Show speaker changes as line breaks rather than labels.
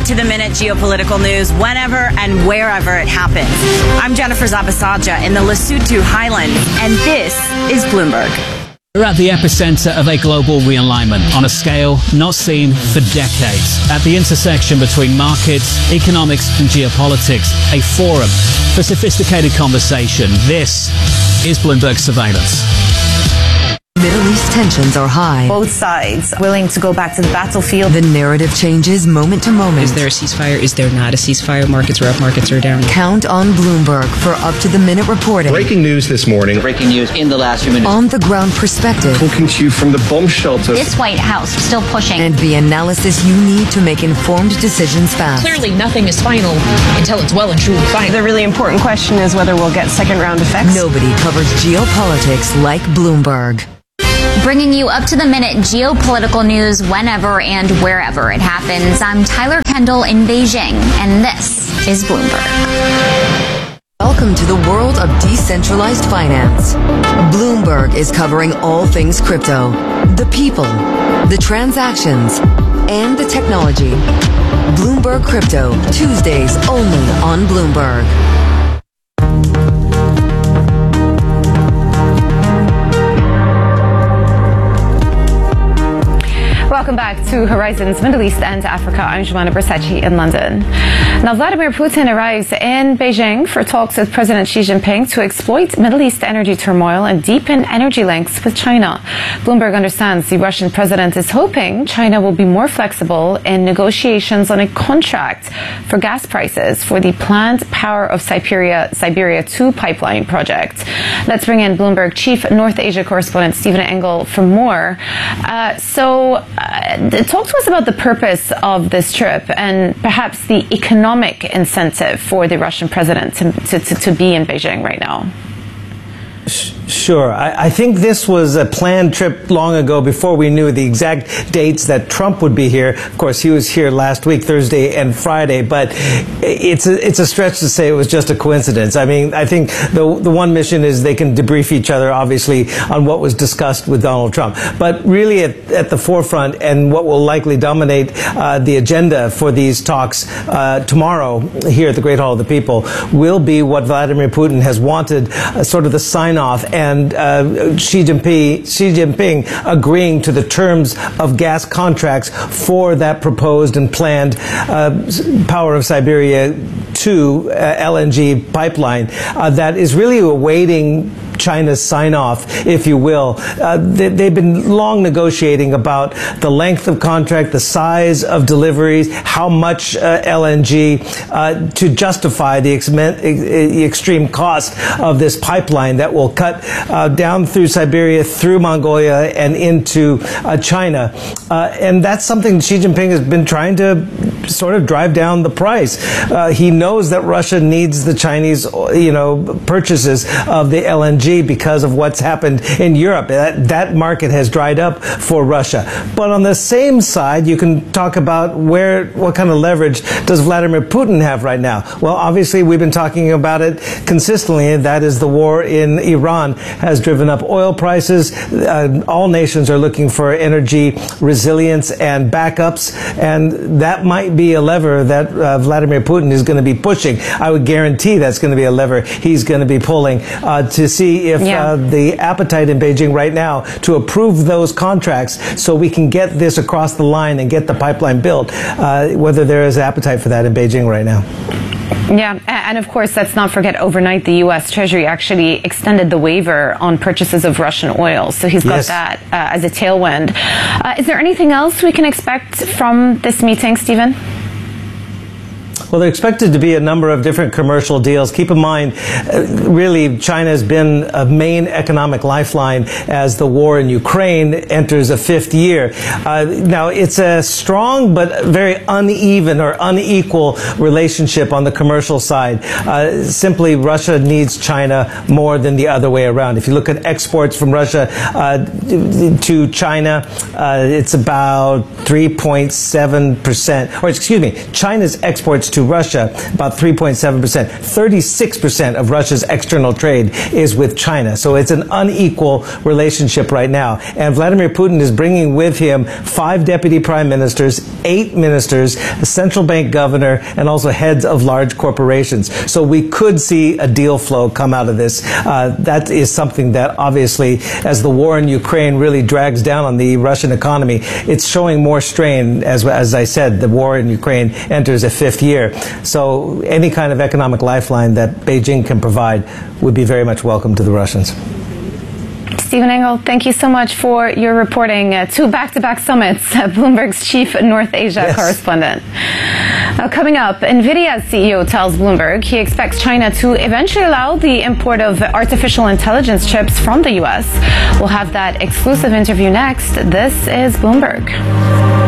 up-to-the-minute geopolitical news whenever and wherever it happens. I'm Jennifer Zabasaja in the Lesotho Highlands, and this is Bloomberg.
We're at the epicenter of a global realignment on a scale not seen for decades. At the intersection between markets, economics and geopolitics, a forum for sophisticated conversation. This is Bloomberg Surveillance.
Middle East tensions are high.
Both sides willing to go back to the battlefield.
The narrative changes moment to moment.
Is there a ceasefire? Is there not a ceasefire? Markets are up, markets are down.
Count on Bloomberg for up-to-the-minute reporting.
Breaking news this morning.
Breaking news in the last few minutes.
On-the-ground perspective.
Talking to you from the bomb shelter.
This White House still pushing.
And the analysis you need to make informed decisions fast.
Clearly, nothing is final until it's well and truly final.
The really important question is whether we'll get second-round effects.
Nobody covers geopolitics like Bloomberg.
Bringing you up-to-the-minute geopolitical news whenever and wherever it happens. I'm Tyler Kendall in Beijing, and this is Bloomberg.
Welcome to the world of decentralized finance. Bloomberg is covering all things crypto, the people, the transactions, and the technology. Bloomberg Crypto, Tuesdays only on Bloomberg.
Welcome back to Horizons Middle East and Africa. I'm Joanna Bersachi in London. Now, Vladimir Putin arrives in Beijing for talks with President Xi Jinping to exploit Middle East energy turmoil and deepen energy links with China. Bloomberg understands the Russian president is hoping China will be more flexible in negotiations on a contract for gas prices for the planned Power of Siberia 2 pipeline project. Let's bring in Bloomberg Chief North Asia correspondent Stephen Engel for more. Talk to us about the purpose of this trip and perhaps the economic incentive for the Russian president to be in Beijing right now.
Sure. I think this was a planned trip long ago before we knew the exact dates that Trump would be here. Of course, he was here last week, Thursday and Friday, but it's a stretch to say it was just a coincidence. I mean, I think the one mission is they can debrief each other, obviously, on what was discussed with Donald Trump. But really at the forefront and what will likely dominate the agenda for these talks tomorrow here at the Great Hall of the People will be what Vladimir Putin has wanted, sort of the sign-off, and Xi Jinping agreeing to the terms of gas contracts for that proposed and planned Power of Siberia 2 LNG pipeline that is really awaiting China's sign-off, if you will. They've been long negotiating about the length of contract, the size of deliveries, how much LNG to justify the extreme cost of this pipeline that will cut down through Siberia, through Mongolia, and into China. And that's something Xi Jinping has been trying to sort of drive down the price. He knows that Russia needs the Chinese, purchases of the LNG because of what's happened in Europe. That market has dried up for Russia. But on the same side, you can talk about what kind of leverage does Vladimir Putin have right now? Well, obviously, we've been talking about it consistently, and that is the war in Iran has driven up oil prices. All nations are looking for energy resilience and backups, and that might be a lever that Vladimir Putin is going to be pushing. I would guarantee that's going to be a lever he's going to be pulling to see if the appetite in Beijing right now to approve those contracts so we can get this across the line and get the pipeline built, whether there is appetite for that in Beijing right now.
Yeah, and of course, let's not forget overnight the U.S. Treasury actually extended the waiver on purchases of Russian oil. So he's got that as a tailwind. Is there anything else we can expect from this meeting, Stephen?
Well, there expected to be a number of different commercial deals. Keep in mind, really, China has been a main economic lifeline as the war in Ukraine enters a fifth year. Now, it's a strong but very uneven or unequal relationship on the commercial side. Simply, Russia needs China more than the other way around. If you look at exports from Russia to China, it's about 3.7%. Or excuse me, China's exports exports to Russia, about 3.7%. 36% of Russia's external trade is with China. So it's an unequal relationship right now. And Vladimir Putin is bringing with him 5 deputy prime ministers, 8 ministers, a central bank governor, and also heads of large corporations. So we could see a deal flow come out of this. That is something that obviously, as the war in Ukraine really drags down on the Russian economy, it's showing more strain. As I said, the war in Ukraine enters a 5th year. So any kind of economic lifeline that Beijing can provide would be very much welcome to the Russians.
Stephen Engel, thank you so much for your reporting. 2 back-to-back summits, Bloomberg's chief North Asia correspondent. Now, coming up, NVIDIA's CEO tells Bloomberg he expects China to eventually allow the import of artificial intelligence chips from the U.S. We'll have that exclusive interview next. This is Bloomberg.